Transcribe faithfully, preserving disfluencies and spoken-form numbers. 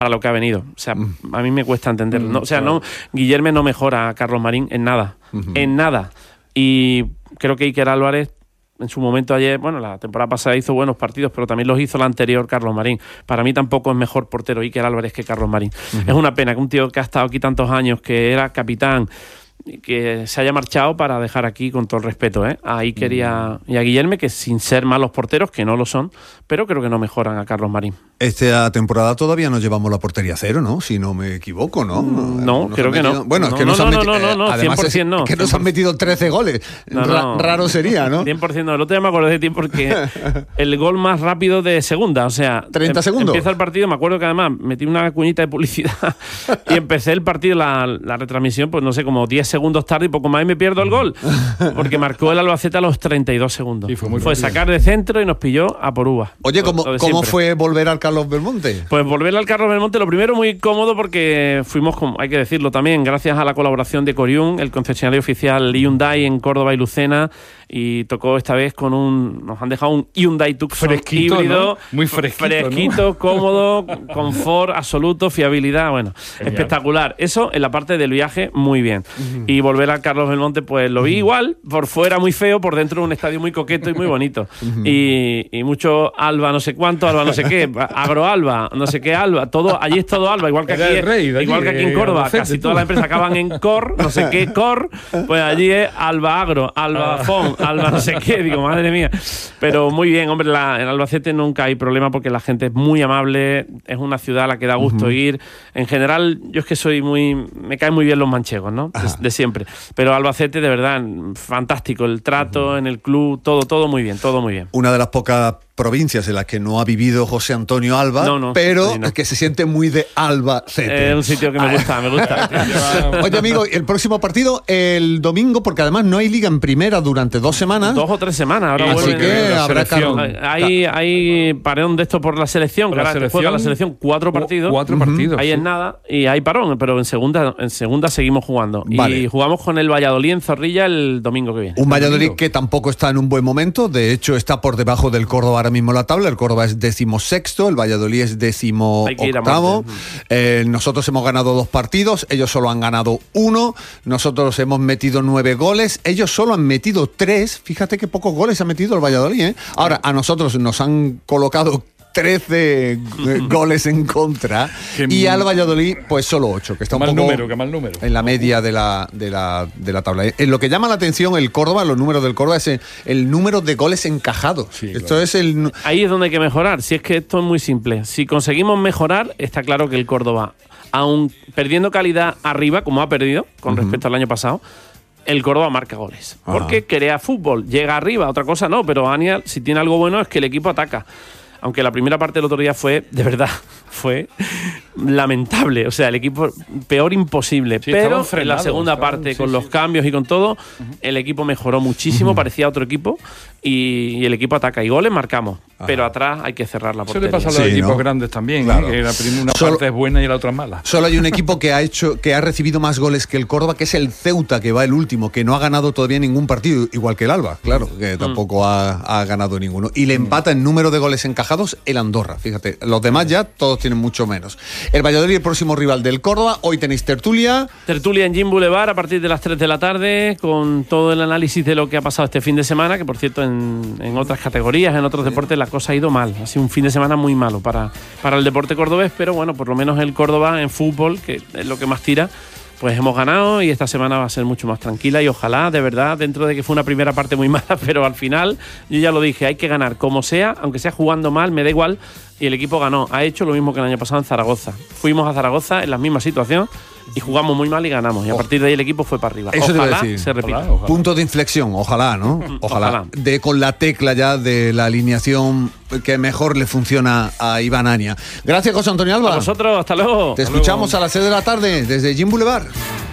para lo que ha venido. O sea, a mí me cuesta entenderlo. No, o sea, no, Guillerme no mejora a Carlos Marín en nada. Uh-huh. En nada. Y creo que Iker Álvarez, en su momento ayer, bueno, la temporada pasada hizo buenos partidos, pero también los hizo la anterior Carlos Marín. Para mí tampoco es mejor portero Iker Álvarez que Carlos Marín. Uh-huh. Es una pena que un tío que ha estado aquí tantos años, que era capitán, que se haya marchado para dejar aquí, con todo el respeto, ¿eh? a Iker y a, y a Guillerme, que sin ser malos porteros, que no lo son, pero creo que no mejoran a Carlos Marín. Esta temporada todavía nos llevamos la portería cero, ¿no? Si no me equivoco, ¿no? No, nos creo que metido... no. Bueno, es no, que no, nos no, han no, metido... no, no, no, Además, cien por ciento no. Es que nos han metido trece goles. No, Ra- no. Raro sería, ¿no? cien por ciento no. El otro día me acordé de ti porque el gol más rápido de segunda, o sea... ¿treinta segundos? Empieza el partido, me acuerdo que además metí una cuñita de publicidad y empecé el partido, la, la retransmisión, pues no sé, como diez segundos tarde y poco más y me pierdo el gol. Porque marcó el Albacete a los treinta y dos segundos. Sí, fue muy fue sacar de centro y nos pilló a por uvas. Oye, ¿cómo, ¿cómo fue volver al Carlos Belmonte? Pues volver al Carlos Belmonte, lo primero muy cómodo porque fuimos, con, hay que decirlo también, gracias a la colaboración de Corium, el concesionario oficial Hyundai en Córdoba y Lucena, y tocó esta vez con un, nos han dejado un Hyundai Tucson fresquito, híbrido, ¿no? Muy fresquito, fresquito, ¿no? Cómodo, confort absoluto, fiabilidad, bueno, genial. Espectacular. Eso en la parte del viaje, muy bien. Uh-huh. Y volver al Carlos Belmonte, pues lo vi uh-huh. igual, por fuera muy feo, por dentro un estadio muy coqueto y muy bonito. Uh-huh. Y, y mucho Alba no sé cuánto, Alba no sé qué, Agroalba, no sé qué Alba, todo, allí es todo Alba, igual que aquí, allí, igual que aquí en Córdoba, casi todas las empresas acaban en Cor, no sé qué Cor, pues allí es Alba Agro, Alba Fon, Alba no sé qué, digo, madre mía. Pero muy bien, hombre, la, en Albacete nunca hay problema porque la gente es muy amable, es una ciudad a la que da gusto uh-huh. ir. En general, yo es que soy muy, me caen muy bien los manchegos, ¿no? De, de siempre. Pero Albacete, de verdad, fantástico, el trato uh-huh. en el club, todo, todo muy bien, todo muy bien. Una de las pocas provincias en las que no ha vivido José Antonio Alba, no, no, pero sí, no. que se siente muy de Albacete. Es un sitio que me gusta, me gusta. Oye, amigo, el próximo partido el domingo, porque además no hay liga en primera durante dos semanas. Dos o tres semanas. Ahora Así que habrá hay, hay parón de esto por la selección, por que la ahora selección, juega la selección cuatro partidos. Cuatro partidos. Ahí sí. es nada, y hay parón, pero en segunda, en segunda seguimos jugando. Vale. Y jugamos con el Valladolid en Zorrilla el domingo que viene. Un Valladolid que tampoco está en un buen momento, de hecho está por debajo del Córdoba ahora mismo en la tabla. El Córdoba es decimosexto, el Valladolid es décimo octavo. Eh, nosotros hemos ganado dos partidos, ellos solo han ganado uno. Nosotros hemos metido nueve goles, ellos solo han metido tres. Fíjate qué pocos goles ha metido el Valladolid, ¿eh? Ahora, a nosotros nos han colocado trece goles en contra y al Valladolid pues solo ocho, que está un mal poco número, que mal número. en la media de la, de, la, de la tabla. En lo que llama la atención el Córdoba, los números del Córdoba es el, el número de goles encajados. Sí, esto claro. es el... Ahí es donde hay que mejorar, si es que esto es muy simple. Si conseguimos mejorar, está claro que el Córdoba, aun perdiendo calidad arriba, como ha perdido con uh-huh. respecto al año pasado, el Córdoba marca goles. Ajá. Porque crea fútbol, llega arriba, otra cosa no, pero Ania, si tiene algo bueno es que el equipo ataca. Aunque la primera parte del otro día fue, de verdad, fue lamentable. O sea, el equipo peor imposible. Sí, pero en la segunda estaban, parte, sí, con sí. los cambios y con todo, uh-huh. el equipo mejoró muchísimo, uh-huh. parecía otro equipo, y, y el equipo ataca. Y goles marcamos, Ajá. pero atrás hay que cerrar la portería. Eso le pasa a los sí, equipos ¿no? grandes también, claro. ¿eh? Que la primera, una Solo, parte es buena y la otra es mala. Solo hay un equipo que ha hecho, que ha recibido más goles que el Córdoba, que es el Ceuta, que va el último, que no ha ganado todavía ningún partido, igual que el Alba, claro, que tampoco mm. ha, ha ganado ninguno. Y le empata en número de goles encajados el Andorra. Fíjate, los demás ya todos tienen mucho menos. El Valladolid, el próximo rival del Córdoba. Hoy tenéis tertulia. Tertulia en Gym Boulevard a partir de las tres de la tarde, con todo el análisis de lo que ha pasado este fin de semana, que por cierto en, en otras categorías, en otros deportes la cosa ha ido mal. Ha sido un fin de semana muy malo para, para el deporte cordobés, pero bueno, por lo menos el Córdoba en fútbol, que es lo que más tira, pues hemos ganado y esta semana va a ser mucho más tranquila y ojalá, de verdad, dentro de que fue una primera parte muy mala, pero al final, yo ya lo dije, hay que ganar como sea, aunque sea jugando mal, me da igual, y el equipo ganó. Ha hecho lo mismo que el año pasado en Zaragoza. Fuimos a Zaragoza en la misma situación y jugamos muy mal y ganamos, y a partir de ahí el equipo fue para arriba. Eso ojalá decir. se repita. Ojalá, ojalá. Punto de inflexión, ojalá, ¿no? Ojalá. ojalá. De con la tecla ya de la alineación que mejor le funciona a Iván Ania. Gracias, José Antonio Alba. A vosotros, hasta luego. Te hasta escuchamos luego. a las seis de la tarde desde Gym Boulevard.